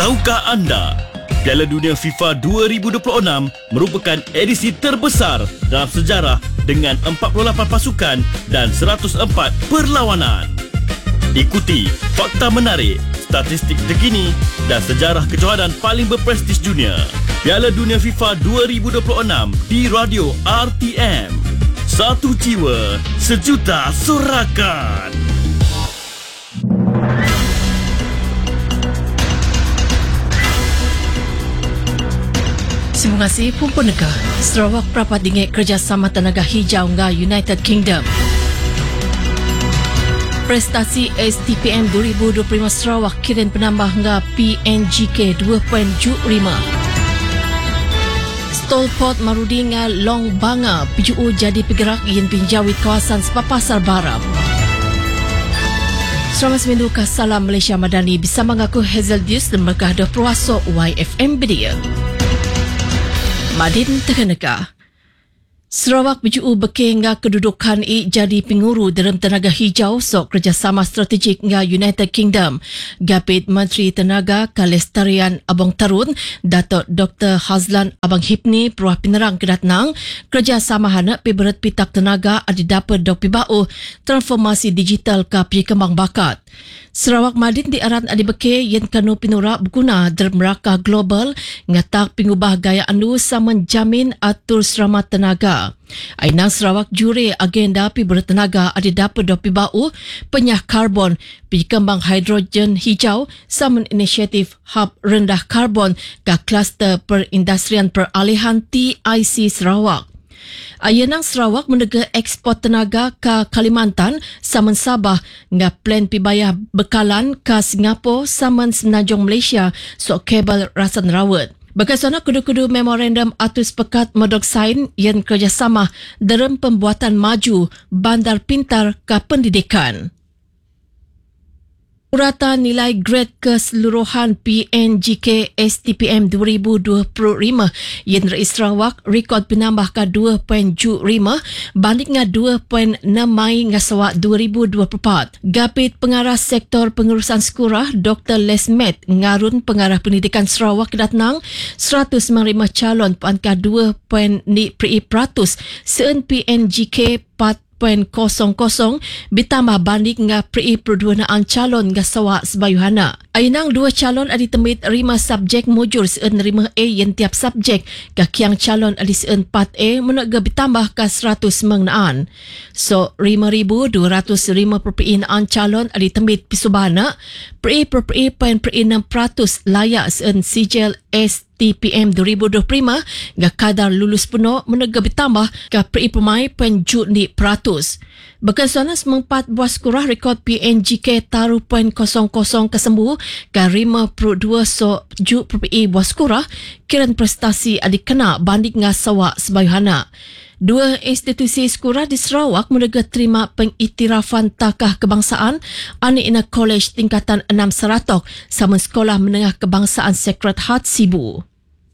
Tahukah anda, Piala Dunia FIFA 2026 merupakan edisi terbesar dalam sejarah dengan 48 pasukan dan 104 perlawanan. Ikuti fakta menarik, statistik terkini dan sejarah kejohanan paling berprestij dunia. Piala Dunia FIFA 2026 di Radio RTM. Satu jiwa, sejuta sorakan. Terima kasih Pumpun Nega. Sarawak berapat dingit kerjasama tenaga hijau dengan United Kingdom. Prestasi STPM 2025 Sarawak kirim penambah dengan PNGK 2.75. Stolpot Marudi dengan Long Banga PJU jadi penggerak yang pinjawit kawasan Sepapasar Baram. Selamat seminggu ke Salam Malaysia Madani bersama aku Hazel Dius dan berkahda peruasok YFM Media. Madin Terenegah. Sarawak BJU berkehingga kedudukan jadi penguru dalam tenaga hijau sok kerjasama strategik dengan United Kingdom. Gapit Menteri Tenaga Kelestarian Abang Tarun, Datuk Dr. Hazlan Abang Hipni Peruah Penerang Kedatnang, kerjasama hanak piberat pitak tenaga ada dapat dok pibau transformasi digital ke kembang bakat. Sarawak Madin diaran adi beke yang kanu pinura berguna dalam rangka global ngatak pengubah gaya anu sama jamin atur selamat tenaga. Ainang Sarawak juri agenda pi bertenaga adi dapat dopi bau penyah karbon pi kembang hidrogen hijau sama inisiatif hub rendah karbon ke kluster perindustrian peralihan TIC Sarawak. Ayenang Sarawak menega ekspor tenaga ke Kalimantan, saman Sabah, dengan plan pibaya bekalan ke Singapura, saman Semenanjung Malaysia, sok kabel Rasan Rawat. Berkasana kudu-kudu memorandum atus pekat modok sain yang kerjasama dalam pembuatan maju bandar pintar ke pendidikan. Uratan nilai grade keseluruhan PNGK STPM 2025 yang Rais Sarawak rekod penambah ke 2.75 banding dengan 2.6 Mei ngasawak 2024. Gapit Pengarah Sektor Pengurusan Sekolah Dr. Lesmet ngarun Pengarah Pendidikan Sarawak kedatnang 195 calon puanka 2.0% seun PNGK 4.00 ditambah banding dengan perduanaan calon dengan sawak sebayuhana. Ainang dua calon adi temit 5 subjek mujur seun 5A yang tiap subjek kakiang calon adi seun 4A menega ditambah ke 100 mengenaan. So 5,250 calon adi temit pisubana per'i.6% layak seun sijil STPM 2025 dengan kadar lulus penuh menega ditambah ke per'i.7%. Berkesana semempat buah sekurah rekod PNGK taruh 0.00 kesembuh ke 5.2 so juk per'i buah sekurah kiran prestasi adik kena banding dengan sawak sebayuhana. Dua institusi sekolah di Sarawak menega terima pengiktirafan takah kebangsaan Anak College tingkatan 6 Seratok sama Sekolah Menengah Kebangsaan Sacred Heart Sibu.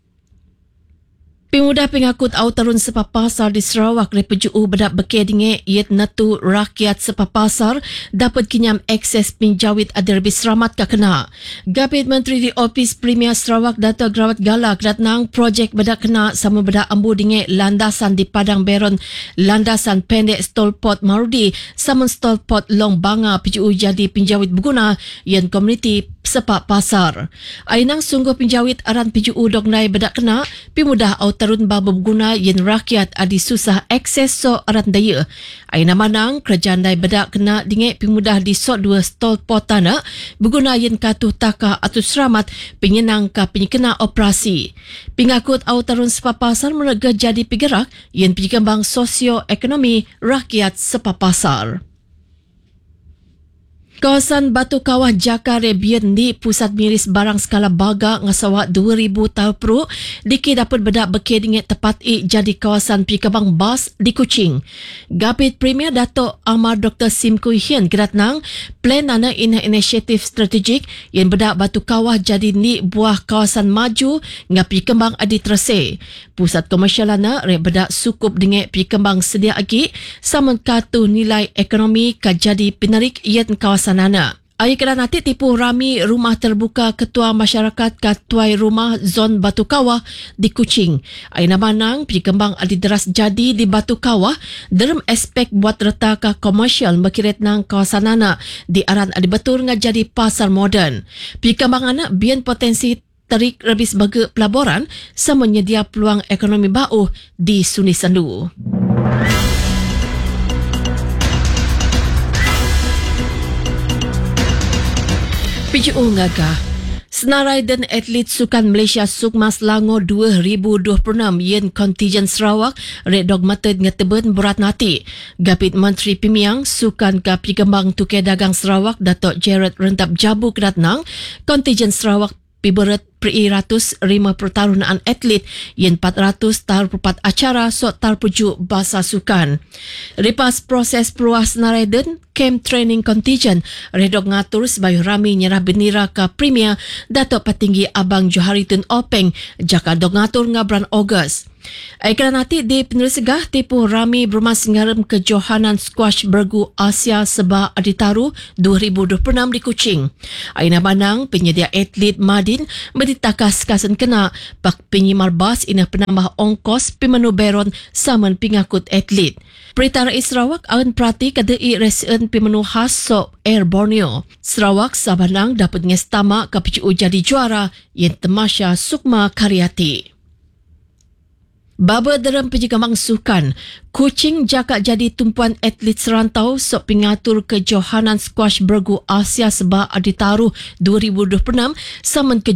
Pemuda pengakut Autarun Sepapasar di Sarawak PJU bedak berkedinge iat natu rakyat Sepapasar dapat kinyam akses pinjawit ada lebih selamat ke kena. Gapit Menteri di Ofis Premier Sarawak Dato' Grawat Gala kedatnang projek bedak kena sama bedak ambu dinge landasan di Padang Beron landasan pendek Stolpot Marudi sama Stolpot Long Banga PJU jadi pinjawit berguna yang komuniti Sepak Pasar. Ainang sungguh pinjawit aran PJU dognai bedak kena pemuda Autarun baba berguna yang rakyat adi susah akses so aran daya. Aina manang kerajaan dai bedak kena dingek pemuda di sok dua stol potana berguna yang katuh taka atau selamat penyenang ka penyekena operasi. Pengakut Autarun Sepak Pasar menega jadi penggerak yang penyekembang sosioekonomi rakyat Sepak Pasar. Kawasan Batu Kawah Jakar Rebian di pusat miris barang skala baga ngasawak 2,000 tahun peru diki dapat bedak berkedingat tepat jadi kawasan pikabang bas di Kuching. Gapit Premier Dato' Amar Dr. Sim Kui Hian kedatnang plan ana inisiatif strategik yang bedak Batu Kawah jadi ni buah kawasan maju ngapi kembang adi terse. Pusat komersial ana bedak sukup dengan pikabang sedia lagi sama katu nilai ekonomi ka jadi penarik iat kawasan sana. Ayah kena nanti tipu rami rumah terbuka Ketua Masyarakat Katuai Rumah Zon Batu Kawah di Kuching. Ayah namanang perkembang adi deras jadi di Batu Kawah dalam aspek buat reta ke komersial berkirat nang kawasan anak di aran adi betul jadi pasar moden. Perkembang anak bian potensi tarik lebih sebagai pelaburan sama menyedia peluang ekonomi baru di Sungai Sandu. PGO ngagah senarai dan atlet sukan Malaysia Sukma Selangor 2026 yen kontijen Sarawak Red Dog Mata ngeteben berat nati. Gapit Menteri Pimiang Sukan ke Perkembang Tukai Dagang Sarawak Datuk Jared Rentap Jabu Kedatnang kontijen Sarawak piberet per-100 pertarungan atlet yen 400 tarpupat acara sok tarpujuk bahasa sukan. Lepas proses peruah senarai dan camp training contingent, Redok ngatur sebayu rami nyerah bendera ke Premier Datuk Petinggi Abang Johari Tun Openg jaka dok ngatur ngabran Ogos. Aikran nanti di penerisegah tipu rami bermas ngaram kejohanan squash bergu Asia Seba Aditaru 2026 di Kuching. Aina Banang penyedia atlet Madin ditakas kasan kena pak penyimar bas ina penambah ongkos pemenu beron saman pengakut atlet. Perintah Rais Sarawak awan perhati kadai resen pemenu khas sok Air Borneo. Sarawak Sabanang dapat ngestama ke PCU jadi juara yang Temasya Sukma Karyati. Baba dalam perkembang sukan, Kuching jakak jadi tumpuan atlet serantau sok pengatur kejohanan squash bergu Asia Seba Aditaru 2026 saman ke